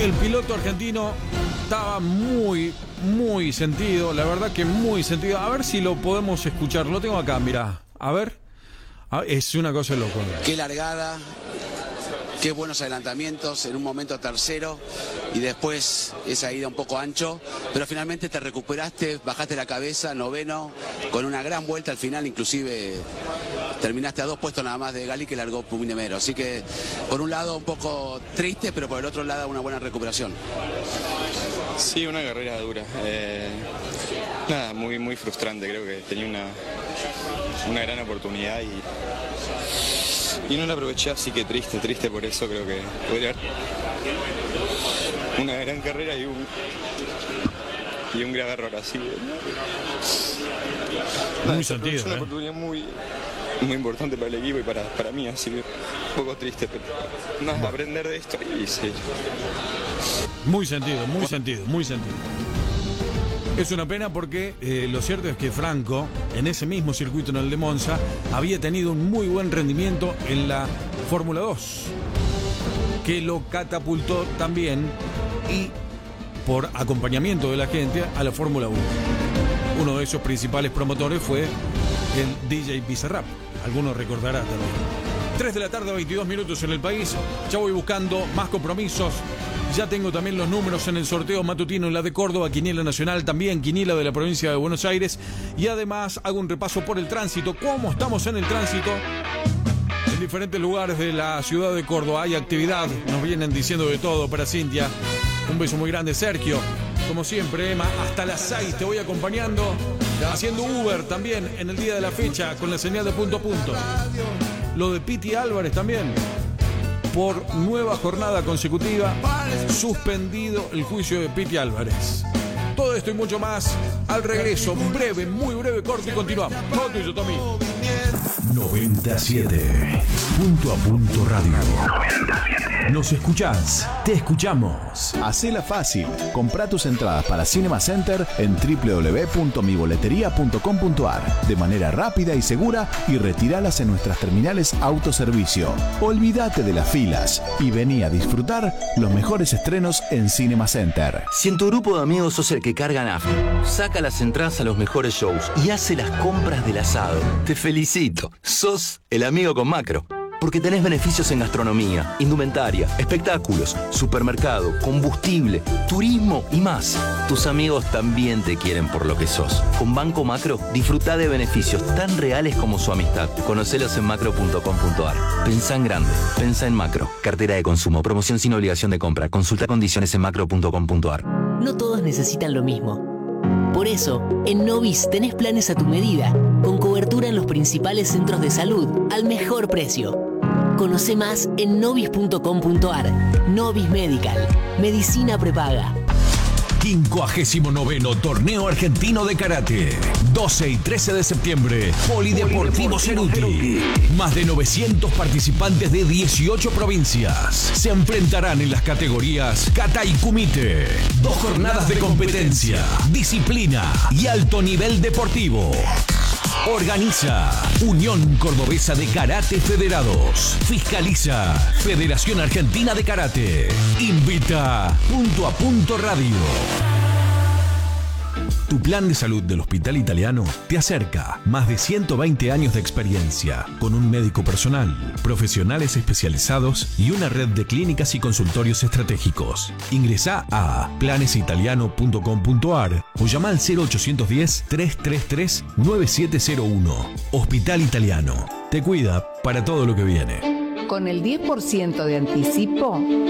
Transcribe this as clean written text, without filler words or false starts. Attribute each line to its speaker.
Speaker 1: El piloto argentino estaba muy sentido, la verdad que muy sentido. A ver si lo podemos escuchar. Lo tengo acá, mirá. A ver. Es una cosa de loco.
Speaker 2: Qué largada, qué buenos adelantamientos, en un momento tercero y después esa ida un poco ancho, pero finalmente te recuperaste, bajaste la cabeza, noveno, con una gran vuelta al final, inclusive terminaste a 2 puestos nada más de Gali, que largó Puminemero. Así que por un lado un poco triste, pero por el otro lado una buena recuperación.
Speaker 3: Sí, una carrera dura. Nada, muy frustrante. Creo que tenía una gran oportunidad y no la aproveché, así que triste por eso. Creo que podría haber una gran carrera y un grave error así.
Speaker 1: Muy sentido.
Speaker 3: Es una oportunidad muy importante para el equipo y para mí, así que un poco triste, pero nada, aprender de esto y seguir.
Speaker 1: Muy sentido. Es una pena porque lo cierto es que Franco, en ese mismo circuito, en el de Monza, había tenido un muy buen rendimiento en la Fórmula 2, que lo catapultó también y por acompañamiento de la gente a la Fórmula 1. Uno de esos principales promotores fue el DJ Bizarrap. Algunos recordarán también. 3 de la tarde, 22 minutos en el país. Ya voy buscando más compromisos. Ya tengo también los números en el sorteo matutino en la de Córdoba, quiniela nacional, también quiniela de la provincia de Buenos Aires. Y además hago un repaso por el tránsito. ¿Cómo estamos en el tránsito? En diferentes lugares de la ciudad de Córdoba hay actividad. Nos vienen diciendo de todo para Cintia. Un beso muy grande, Sergio. Como siempre, Emma, hasta las 6 te voy acompañando. Haciendo Uber también en el día de la fecha con la señal de punto a punto. Lo de Piti Álvarez también. Por nueva jornada consecutiva, suspendido el juicio de Piti Álvarez. Todo esto y mucho más al regreso. Breve, muy breve corte y continuamos. Todo tuyo, Tommy.
Speaker 4: 97. Punto a punto radio. 97. ¿Nos escuchás? Te escuchamos.
Speaker 5: Hacela fácil. Comprá tus entradas para Cinema Center en www.miboleteria.com.ar de manera rápida y segura y retíralas en nuestras terminales autoservicio. Olvídate de las filas y vení a disfrutar los mejores estrenos en Cinema Center.
Speaker 6: Si en tu grupo de amigos sos el que carga nafta, saca las entradas a los mejores shows y hace las compras del asado. Te felicito. Sos el amigo con Macro. Porque tenés beneficios en gastronomía, indumentaria, espectáculos, supermercado, combustible, turismo y más. Tus amigos también te quieren por lo que sos. Con Banco Macro, disfrutá de beneficios tan reales como su amistad. Conocelos en macro.com.ar. Pensá en grande. Pensá en Macro. Cartera de consumo. Promoción sin obligación de compra. Consulta condiciones en macro.com.ar.
Speaker 7: No todos necesitan lo mismo. Por eso, en Novis tenés planes a tu medida, con cobertura en los principales centros de salud, al mejor precio. Conoce más en novis.com.ar. Novis Medical. Medicina prepaga.
Speaker 4: 59º Torneo Argentino de Karate. 12 y 13 de septiembre. Polideportivo Ceruti. Más de 900 participantes de 18 provincias se enfrentarán en las categorías Kata y Kumite. 2 jornadas de competencia, disciplina y alto nivel deportivo. Organiza Unión Cordobesa de Karate Federados. Fiscaliza Federación Argentina de Karate. Invita Punto a Punto Radio. Tu plan de salud del Hospital Italiano te acerca más de 120 años de experiencia, con un médico personal, profesionales especializados y una red de clínicas y consultorios estratégicos. Ingresá a planesitaliano.com.ar o llama al 0810-333-9701. Hospital Italiano. Te cuida para todo lo que viene.
Speaker 8: Con el 10% de anticipo,